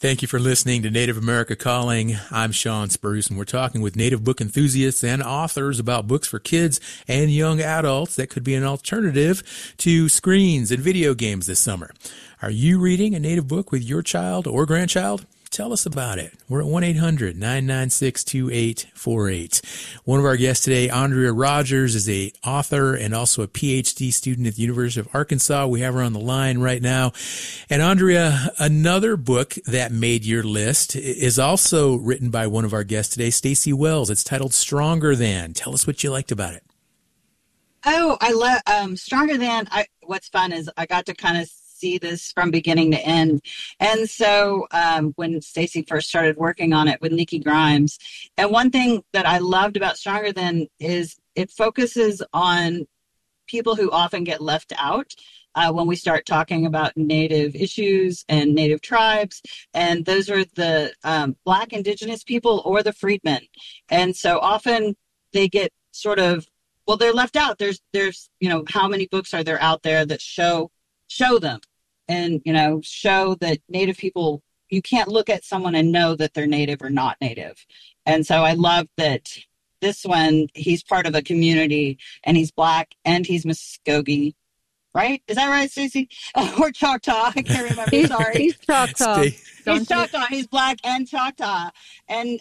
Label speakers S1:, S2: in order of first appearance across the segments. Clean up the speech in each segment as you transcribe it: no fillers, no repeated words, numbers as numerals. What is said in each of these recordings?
S1: Thank you for listening to Native America Calling. I'm Sean Spruce, and we're talking with Native book enthusiasts and authors about books for kids and young adults that could be an alternative to screens and video games this summer. Are you reading a Native book with your child or grandchild? Tell us about it. We're at 1-800-996-2848. One of our guests today, Andrea Rogers, is an author and also a PhD student at the University of Arkansas. We have her on the line right now. And Andrea, another book that made your list is also written by one of our guests today, Stacy Wells. It's titled Stronger Than. Tell us what you liked about it.
S2: Oh, I love Stronger Than. What's fun is I got to kind of see this from beginning to end. And so when Stacy first started working on it with Nikki Grimes, and one thing that I loved about Stronger Than is it focuses on people who often get left out when we start talking about Native issues and Native tribes. And those are the Black, Indigenous people or the freedmen. And so often they get sort of, well, they're left out. There's how many books are there out there that show them? And, show that Native people, you can't look at someone and know that they're Native or not Native. And so I love that this one, he's part of a community and he's Black and he's Muskogee, right? Is that right, Stacey? Or Choctaw. I can't remember. Sorry.
S3: He's Choctaw.
S2: He's Choctaw. He's Black and Choctaw. And,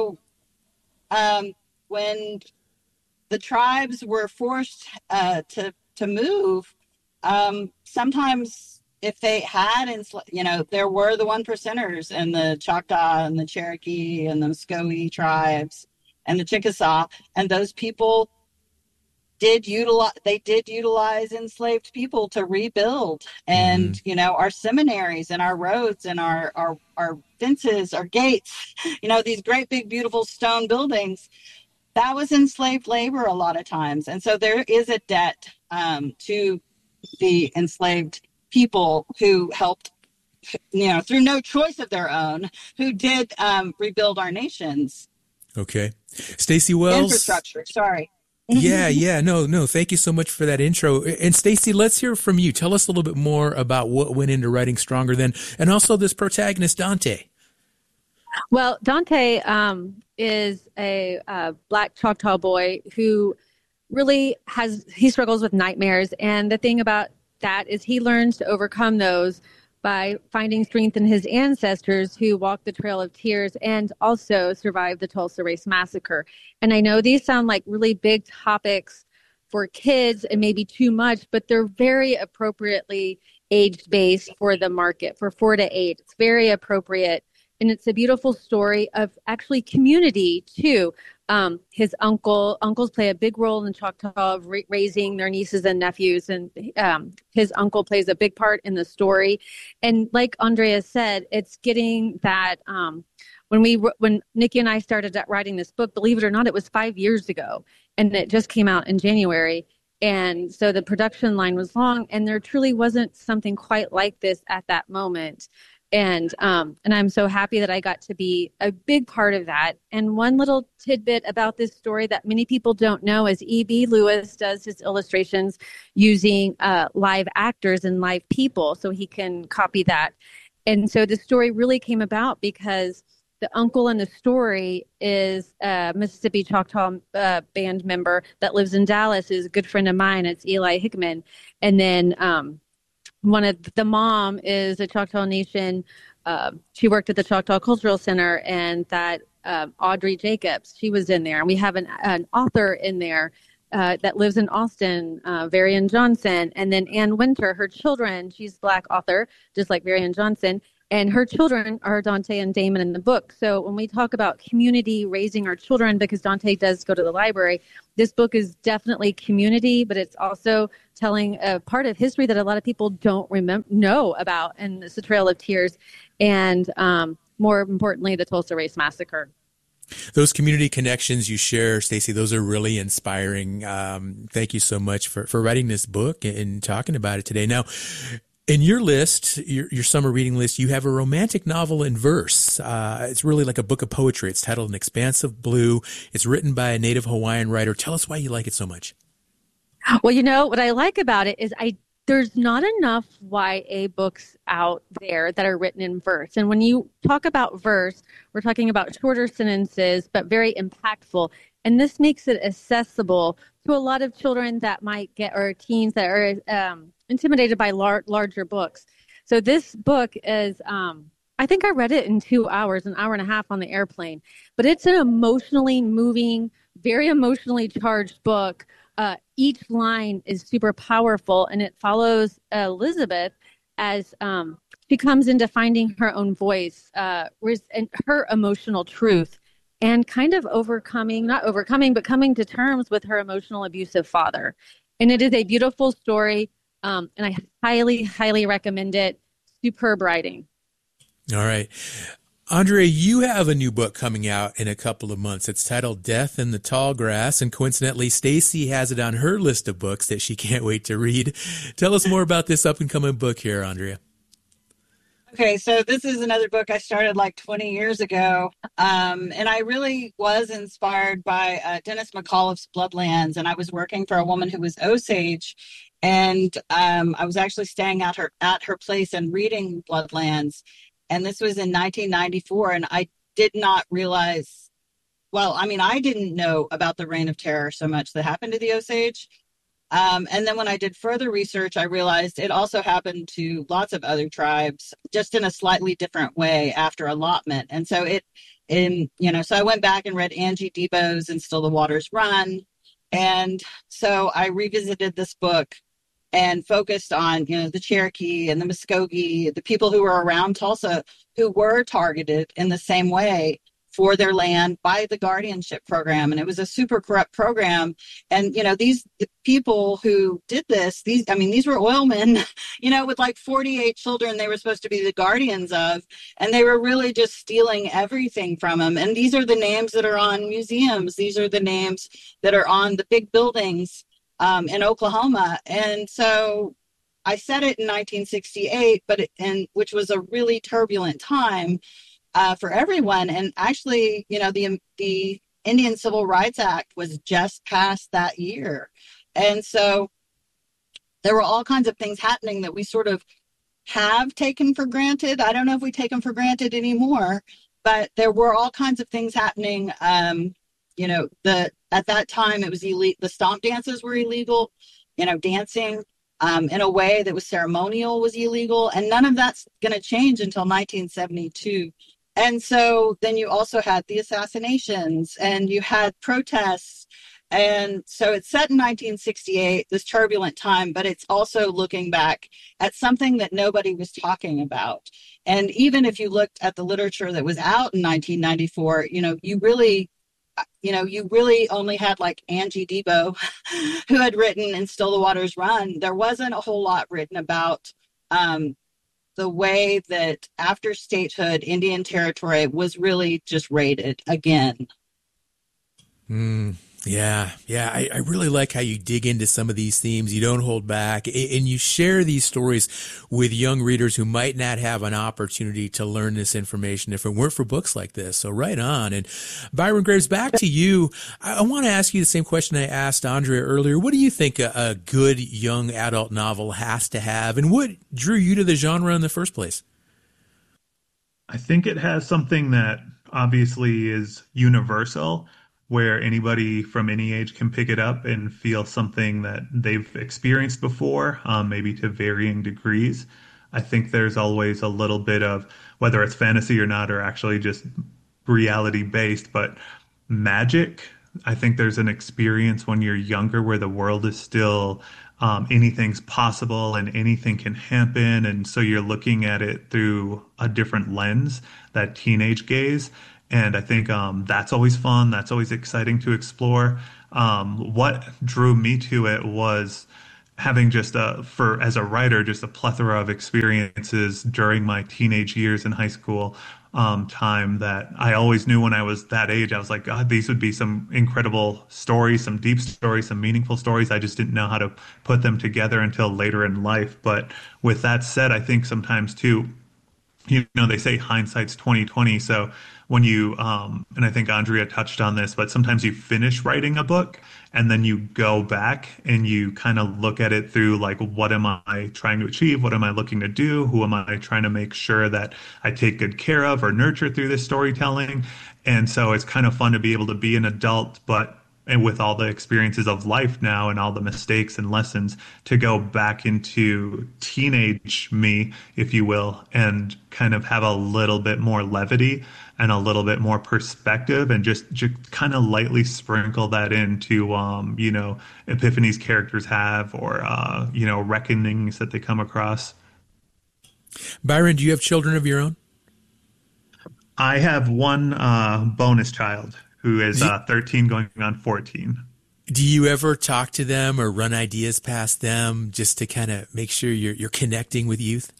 S2: when the tribes were forced to move, sometimes if they had, there were the 1%ers and the Choctaw and the Cherokee and the Muskogee tribes and the Chickasaw, and those people did utilize enslaved people to rebuild. And, our seminaries and our roads and our fences, our gates, these great big, beautiful stone buildings, that was enslaved labor a lot of times. And so there is a debt to the enslaved people who helped, through no choice of their own, who did rebuild our nations.
S1: Okay. Stacy Wells.
S2: Infrastructure, sorry.
S1: Yeah. No. Thank you so much for that intro. And Stacy, let's hear from you. Tell us a little bit more about what went into writing Stronger Than, and also this protagonist, Dante.
S3: Well, Dante is a Black Choctaw boy who really he struggles with nightmares. And the thing about that is he learns to overcome those by finding strength in his ancestors who walked the Trail of Tears and also survived the Tulsa Race Massacre. And I know these sound like really big topics for kids and maybe too much, but they're very appropriately age-based for the market, for 4 to 8. It's very appropriate. And it's a beautiful story of actually community, too. His uncles play a big role in Choctaw of raising their nieces and nephews. And his uncle plays a big part in the story. And like Andrea said, it's getting that when Nikki and I started writing this book, believe it or not, it was 5 years ago. And it just came out in January. And so the production line was long, and there truly wasn't something quite like this at that moment. And I'm so happy that I got to be a big part of that. And one little tidbit about this story that many people don't know is E.B. Lewis does his illustrations using live actors and live people, so he can copy that. And so the story really came about because the uncle in the story is a Mississippi Choctaw band member that lives in Dallas, is a good friend of mine. It's Eli Hickman. And then the mom is a Choctaw Nation. She worked at the Choctaw Cultural Center, and that Audrey Jacobs, she was in there. And we have an author in there that lives in Austin, Varian Johnson. And then Ann Winter, her children, she's a Black author, just like Varian Johnson. And her children are Dante and Damon in the book. So when we talk about community raising our children, because Dante does go to the library, this book is definitely community, but it's also telling a part of history that a lot of people don't know about. And it's the Trail of Tears. And more importantly, the Tulsa Race Massacre.
S1: Those community connections you share, Stacy, those are really inspiring. Thank you so much for writing this book and talking about it today. Now, in your list, your summer reading list, you have a romantic novel in verse. It's really like a book of poetry. It's titled An Expanse of Blue. It's written by a Native Hawaiian writer. Tell us why you like it so much.
S3: Well, what I like about it is there's not enough YA books out there that are written in verse. And when you talk about verse, we're talking about shorter sentences, but very impactful. And this makes it accessible to a lot of children that might get, or teens that are intimidated by larger books. So this book is, I think I read it in 2 hours, an hour and a half on the airplane, but it's an emotionally moving, very emotionally charged book. Each line is super powerful, and it follows Elizabeth as she comes into finding her own voice and her emotional truth, and kind of not overcoming, but coming to terms with her emotional abusive father. And it is a beautiful story, and I highly, highly recommend it. Superb writing.
S1: All right. Andrea, you have a new book coming out in a couple of months. It's titled Death in the Tall Grass, and coincidentally, Stacy has it on her list of books that she can't wait to read. Tell us more about this up-and-coming book here, Andrea.
S2: Okay, so this is another book I started like 20 years ago, and I really was inspired by Dennis McAuliffe's Bloodlands, and I was working for a woman who was Osage, and I was actually staying at her place and reading Bloodlands. And this was in 1994, and I did not realize, I didn't know about the Reign of Terror so much that happened to the Osage. And then when I did further research, I realized it also happened to lots of other tribes, just in a slightly different way after allotment. And so so I went back and read Angie Debo's And Still the Waters Run. And so I revisited this book and focused on, the Cherokee and the Muskogee, the people who were around Tulsa who were targeted in the same way for their land by the guardianship program. And it was a super corrupt program. And, the people who did this, these were oilmen, with like 48 children they were supposed to be the guardians of, and they were really just stealing everything from them. And these are the names that are on museums. These are the names that are on the big buildings in Oklahoma. And so I said it in 1968, which was a really turbulent time for everyone. And actually, the Indian Civil Rights Act was just passed that year. And so there were all kinds of things happening that we sort of have taken for granted. I don't know if we take them for granted anymore, but there were all kinds of things happening. At that time it was illegal. The stomp dances were illegal. Dancing in a way that was ceremonial was illegal, and none of that's going to change until 1972. And so then you also had the assassinations, and you had protests. And so it's set in 1968, this turbulent time, but it's also looking back at something that nobody was talking about. And even if you looked at the literature that was out in 1994, you really only had like Angie Debo, who had written And Still the Waters Run. There wasn't a whole lot written about the way that after statehood, Indian Territory was really just raided again.
S1: Yeah. I really like how you dig into some of these themes. You don't hold back, and you share these stories with young readers who might not have an opportunity to learn this information if it weren't for books like this. So right on. And Byron Graves, back to you. I want to ask you the same question I asked Andrea earlier. What do you think a good young adult novel has to have, and what drew you to the genre in the first place?
S4: I think it has something that obviously is universal, where anybody from any age can pick it up and feel something that they've experienced before, maybe to varying degrees. I think there's always a little bit of, whether it's fantasy or not, or actually just reality based, but magic. I think there's an experience when you're younger where the world is still anything's possible and anything can happen. And so you're looking at it through a different lens, that teenage gaze. And I think that's always fun. That's always exciting to explore. What drew me to it was having just as a writer, just a plethora of experiences during my teenage years in high school time that I always knew when I was that age. I was like, God, these would be some incredible stories, some deep stories, some meaningful stories. I just didn't know how to put them together until later in life. But with that said, I think sometimes too, they say hindsight's 2020. So when you, and I think Andrea touched on this, but sometimes you finish writing a book and then you go back and you kind of look at it through like, what am I trying to achieve? What am I looking to do? Who am I trying to make sure that I take good care of or nurture through this storytelling? And so it's kind of fun to be able to be an adult, but and with all the experiences of life now and all the mistakes and lessons to go back into teenage me, if you will, and kind of have a little bit more levity and a little bit more perspective and just kind of lightly sprinkle that into, epiphanies characters have or, reckonings that they come across.
S1: Byron, do you have children of your own?
S4: I have one bonus child who is 13 going on 14.
S1: Do you ever talk to them or run ideas past them just to kind of make sure you're connecting with youth?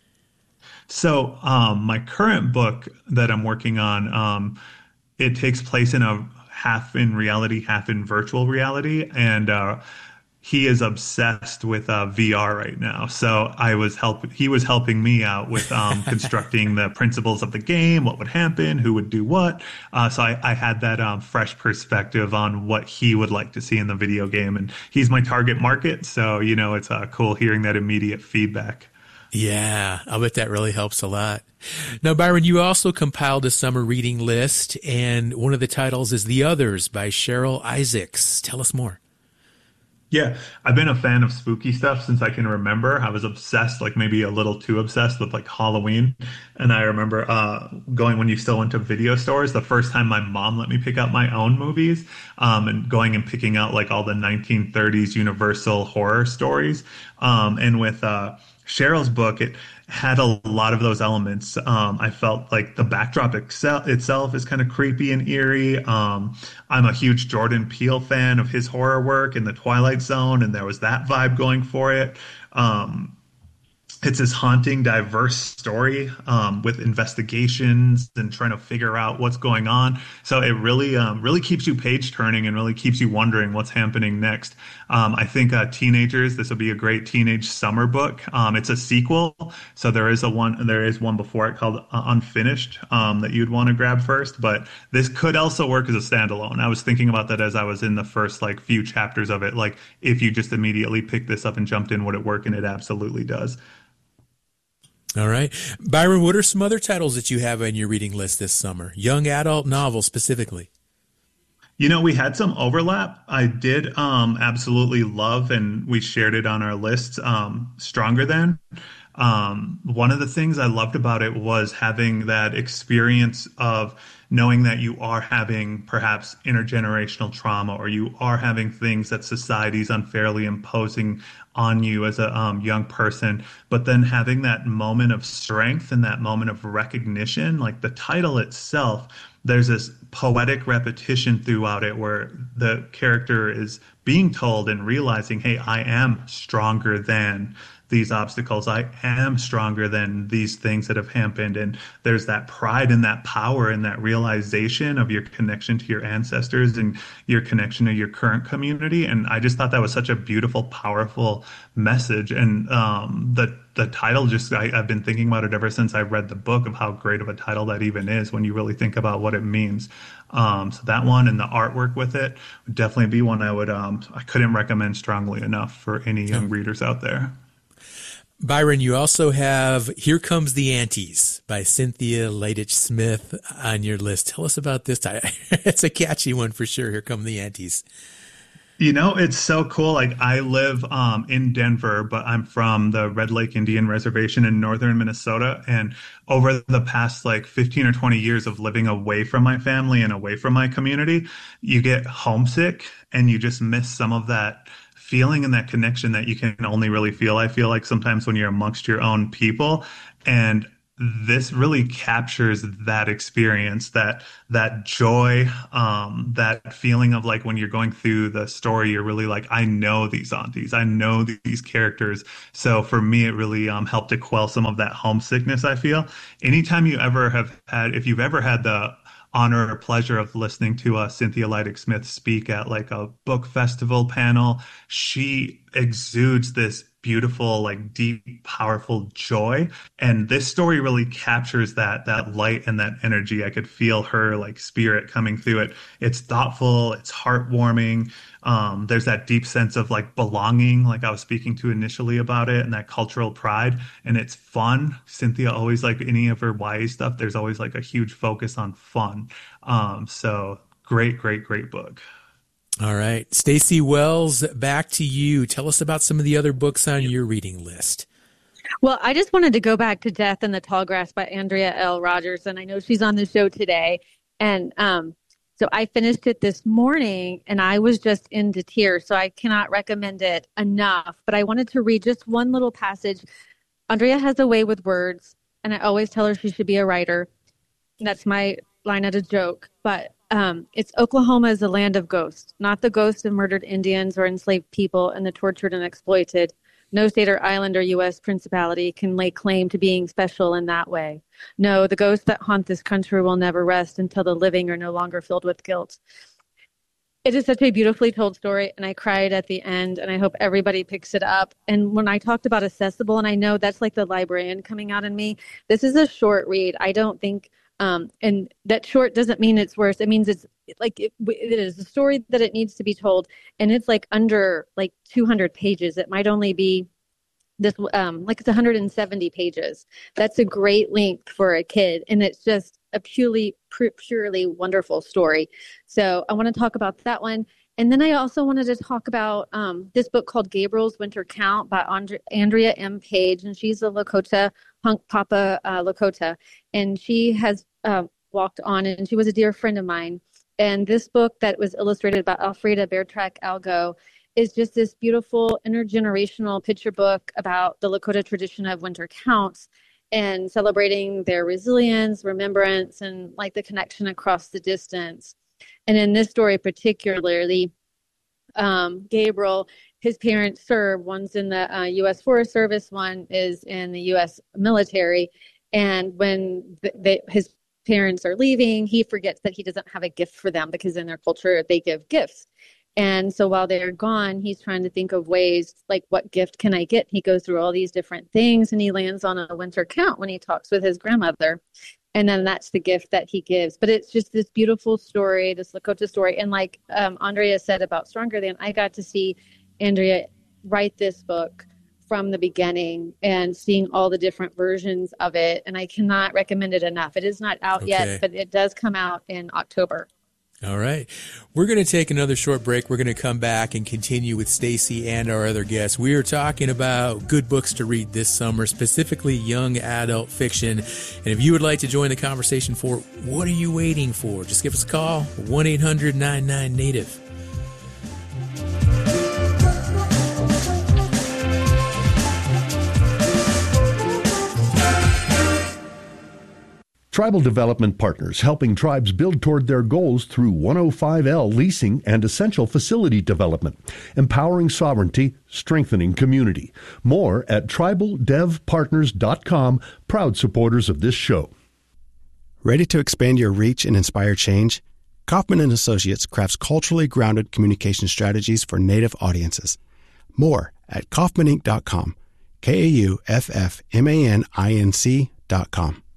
S4: So my current book that I'm working on, it takes place in a half in reality, half in virtual reality. And he is obsessed with VR right now. So he was helping me out with constructing the principles of the game, what would happen, who would do what. So I had that fresh perspective on what he would like to see in the video game. And he's my target market. So, it's cool hearing that immediate feedback.
S1: Yeah, I bet that really helps a lot. Now, Byron, you also compiled a summer reading list, and one of the titles is The Others by Cheryl Isaacs. Tell us more.
S4: Yeah, I've been a fan of spooky stuff since I can remember. I was obsessed, like maybe a little too obsessed with like Halloween. And I remember going when you still went to video stores, the first time my mom let me pick out my own movies, and going and picking out like all the 1930s Universal horror stories. And with Cheryl's book, it had a lot of those elements. I felt like the backdrop itself is kind of creepy and eerie. I'm a huge Jordan Peele fan of his horror work in The Twilight Zone, and there was that vibe going for it. It's this haunting, diverse story with investigations and trying to figure out what's going on. So it really keeps you page turning and really keeps you wondering what's happening next. I think teenagers, this will be a great teenage summer book. It's a sequel, so there is one before it called Unfinished that you'd want to grab first. But this could also work as a standalone. I was thinking about that as I was in the first like few chapters of it. Like if you just immediately picked this up and jumped in, would it work? And it absolutely does.
S1: All right. Byron, what are some other titles that you have on your reading list this summer? Young adult novels specifically.
S4: We had some overlap. I did absolutely love, and we shared it on our list, Stronger Than. One of the things I loved about it was having that experience of knowing that you are having perhaps intergenerational trauma, or you are having things that society's unfairly imposing on you as a young person, but then having that moment of strength and that moment of recognition. Like the title itself, there's this poetic repetition throughout it where the character is being told and realizing, hey, I am stronger than these obstacles. I am stronger than these things that have happened. And there's that pride and that power and that realization of your connection to your ancestors and your connection to your current community. And I just thought that was such a beautiful, powerful message. And the title I've been thinking about it ever since I read the book of how great of a title that even is when you really think about what it means. So that one and the artwork with it would definitely be one I couldn't recommend strongly enough for any young readers out there.
S1: Byron, you also have Here Comes the Antes by Cynthia Leitich Smith on your list. Tell us about this title. It's a catchy one for sure. Here Come the Antes.
S4: It's so cool. Like I live in Denver, but I'm from the Red Lake Indian Reservation in northern Minnesota. And over the past like 15 or 20 years of living away from my family and away from my community, you get homesick and you just miss some of that feeling and that connection that you can only really feel. I feel like sometimes when you're amongst your own people, and this really captures that experience, that joy, that feeling of like when you're going through the story, you're really like, I know these aunties, I know these characters. So for me, it really helped to quell some of that homesickness. I feel anytime if you've ever had the honor or pleasure of listening to Cynthia Leitich Smith speak at like a book festival panel, she exudes this beautiful, like deep, powerful joy. And this story really captures that light and that energy. I could feel her like spirit coming through it. It's thoughtful, it's heartwarming. There's that deep sense of like belonging, like I was speaking to initially about it, and that cultural pride. And it's fun. Cynthia always, like any of her YA stuff, there's always like a huge focus on fun. So great, great, great book.
S1: All right. Stacey Wells, back to you. Tell us about some of the other books on your reading list.
S3: Well, I just wanted to go back to Death in the Tall Grass by Andrea L. Rogers, and I know she's on the show today. And so I finished it this morning, and I was just into tears, so I cannot recommend it enough. But I wanted to read just one little passage. Andrea has a way with words, and I always tell her she should be a writer. That's my line at a joke. But it's Oklahoma is a land of ghosts, not the ghosts of murdered Indians or enslaved people and the tortured and exploited. No state or island or U.S. principality can lay claim to being special in that way. No, the ghosts that haunt this country will never rest until the living are no longer filled with guilt. It is such a beautifully told story, and I cried at the end, and I hope everybody picks it up. And when I talked about accessible, and I know that's like the librarian coming out in me, this is a short read. I don't think and that short doesn't mean it's worse. It means it's like it is a story that it needs to be told, and it's like under like 200 pages. It might only be this like it's 170 pages. That's a great length for a kid, and it's just a purely wonderful story. So I want to talk about that one. And then I also wanted to talk about this book called Gabriel's Winter Count by Andrea M. Page, and she's a Lakota, Hunkpapa Lakota, and she has walked on, and she was a dear friend of mine. And this book that was illustrated by Alfreda Bertrac-Algo is just this beautiful intergenerational picture book about the Lakota tradition of winter counts and celebrating their resilience, remembrance, and like the connection across the distance. And in this story particularly, Gabriel, his parents serve. One's in the U.S. Forest Service, one is in the U.S. military. And when his parents are leaving, he forgets that he doesn't have a gift for them, because in their culture, they give gifts. And so while they're gone, he's trying to think of ways, like, what gift can I get? He goes through all these different things, and he lands on a winter count when he talks with his grandmother. And then that's the gift that he gives. But it's just this beautiful story, this Lakota story. And like Andrea said about Stronger Than, I got to see Andrea write this book from the beginning and seeing all the different versions of it. And I cannot recommend it enough. It is not out yet, but it does come out in October.
S1: All right. We're going to take another short break. We're going to come back and continue with Stacey and our other guests. We are talking about good books to read this summer, specifically young adult fiction. And if you would like to join the conversation for What Are You Waiting For? Just give us a call, 1-800-99-NATIVE.
S5: Tribal Development Partners, helping tribes build toward their goals through 105L leasing and essential facility development, empowering sovereignty, strengthening community. More at tribaldevpartners.com, proud supporters of this show.
S6: Ready to expand your reach and inspire change? Kaufman & Associates crafts culturally grounded communication strategies for Native audiences. More at kaufmaninc.com, KAUFFMANINC.com.